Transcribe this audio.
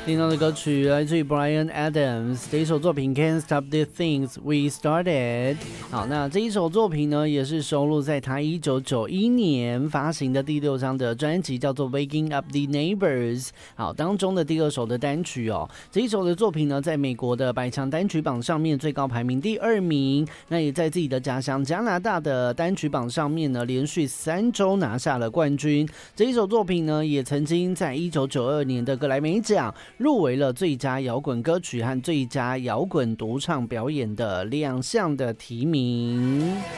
听到的歌曲来自于 Bryan Adams 这一首作品 Can't Stop the Things We Started。 好，那这一首作品呢也是收录在他1991年发行的第6张的专辑叫做 Waking Up the Neighbors 好当中的第2首的单曲哦。这一首的作品呢在美国的百强单曲榜上面最高排名第2名，那也在自己的家乡加拿大的单曲榜上面呢连续3周拿下了冠军。这一首作品呢也曾经在1992年的格莱美奖入围了最佳摇滚歌曲和最佳摇滚独唱表演的2项的提名。